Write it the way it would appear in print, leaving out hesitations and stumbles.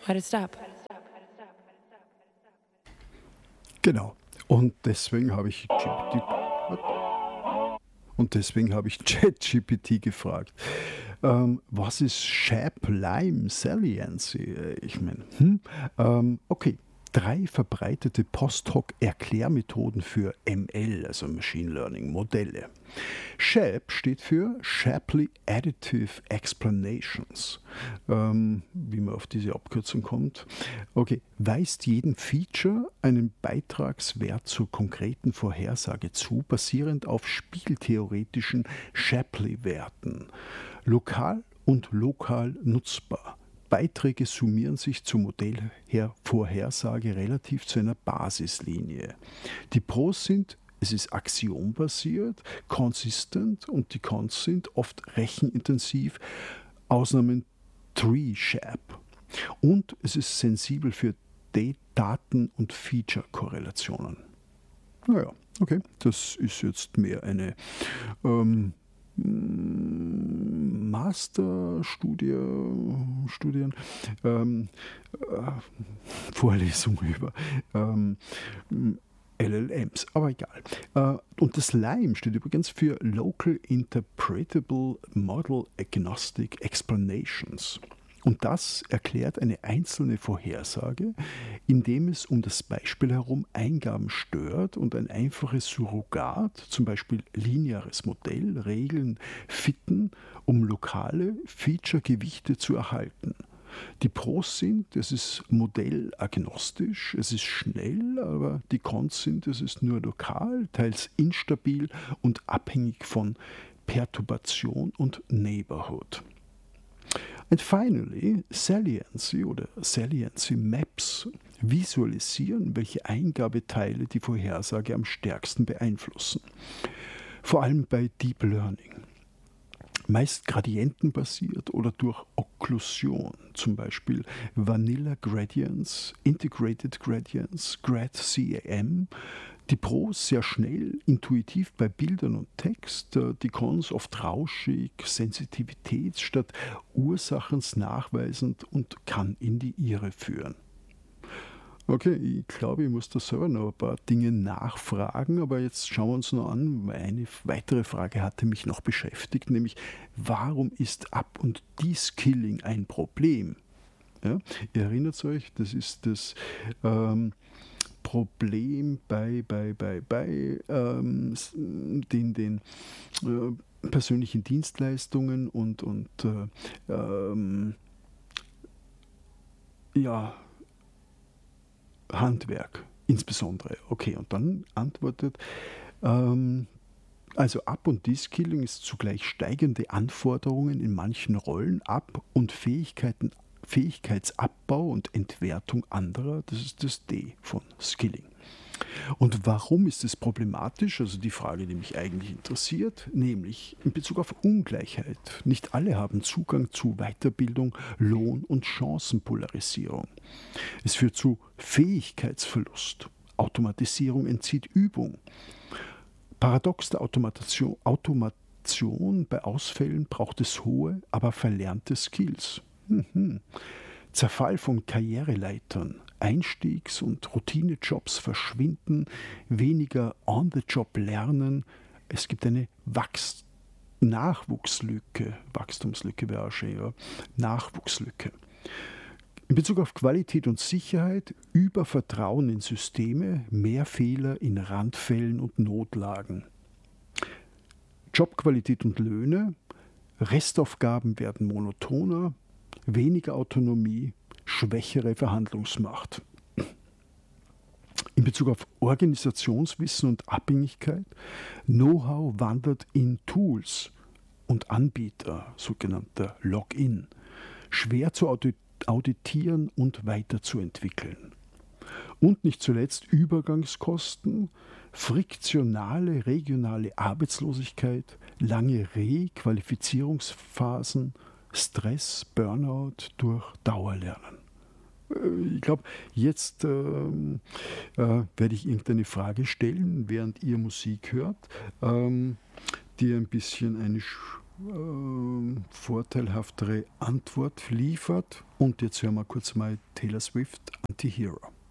Why'd it stop? Genau. Und deswegen habe ich ChatGPT gefragt, was ist Shape-Lime Saliency? Ich meine, okay. 3 verbreitete Post-Hoc-Erklärmethoden für ML, also Machine Learning Modelle. SHAP steht für Shapley Additive Explanations. Wie man auf diese Abkürzung kommt. Okay, weist jedem Feature einen Beitragswert zur konkreten Vorhersage zu, basierend auf spieltheoretischen Shapley-Werten. Lokal und lokal nutzbar. Beiträge summieren sich zur Modellvorhersage relativ zu einer Basislinie. Die Pros sind, es ist axiombasiert, consistent und die Cons sind oft rechenintensiv, Ausnahmen Tree-Shap. Und es ist sensibel für Daten- und Feature-Korrelationen. Naja, okay, das ist jetzt mehr eine Studien, Vorlesung über LLMs, aber egal. Und das LIME steht übrigens für Local Interpretable Model Agnostic Explanations. Und das erklärt eine einzelne Vorhersage, indem es um das Beispiel herum Eingaben stört und ein einfaches Surrogat, zum Beispiel lineares Modell, Regeln fitten, um lokale Feature-Gewichte zu erhalten. Die Pros sind, es ist modellagnostisch, es ist schnell, aber die Cons sind, es ist nur lokal, teils instabil und abhängig von Perturbation und Neighborhood. And finally, Saliency oder Saliency Maps visualisieren, welche Eingabeteile die Vorhersage am stärksten beeinflussen. Vor allem bei Deep Learning. Meist gradientenbasiert oder durch Okklusion, zum Beispiel Vanilla Gradients, Integrated Gradients, GradCAM. Die Pros sehr schnell, intuitiv bei Bildern und Text, die Cons oft rauschig, Sensitivität statt ursachensnachweisend und kann in die Irre führen. Okay, ich glaube, ich muss da selber noch ein paar Dinge nachfragen, aber jetzt schauen wir uns noch an, weil eine weitere Frage hatte mich noch beschäftigt, nämlich warum ist Up- und Deskilling ein Problem? Ja, ihr erinnert euch, das ist das Problem bei den persönlichen Dienstleistungen und ja, Handwerk insbesondere. Okay, und dann antwortet, also Up- und Deskilling ist zugleich steigende Anforderungen in manchen Rollen ab und Fähigkeitsabbau und Entwertung anderer, das ist das D von Skilling. Und warum ist es problematisch? Also die Frage, die mich eigentlich interessiert, nämlich in Bezug auf Ungleichheit. Nicht alle haben Zugang zu Weiterbildung, Lohn- und Chancenpolarisierung. Es führt zu Fähigkeitsverlust. Automatisierung entzieht Übung. Paradox der Automation bei Ausfällen braucht es hohe, aber verlernte Skills. Zerfall von Karriereleitern, Einstiegs- und Routinejobs verschwinden, weniger on-the-job lernen. Es gibt eine Nachwuchslücke, Wachstumslücke wäre auch schön, ja. Nachwuchslücke. In Bezug auf Qualität und Sicherheit, Übervertrauen in Systeme, mehr Fehler in Randfällen und Notlagen. Jobqualität und Löhne, Restaufgaben werden monotoner, weniger Autonomie, schwächere Verhandlungsmacht. In Bezug auf Organisationswissen und Abhängigkeit, Know-how wandert in Tools und Anbieter, sogenannter Login, schwer zu auditieren und weiterzuentwickeln. Und nicht zuletzt Übergangskosten, friktionale regionale Arbeitslosigkeit, lange Requalifizierungsphasen, Stress, Burnout durch Dauerlernen. Ich glaube, jetzt werde ich irgendeine Frage stellen, während ihr Musik hört, die ein bisschen eine vorteilhaftere Antwort liefert. Und jetzt hören wir kurz mal Taylor Swift Anti-Hero.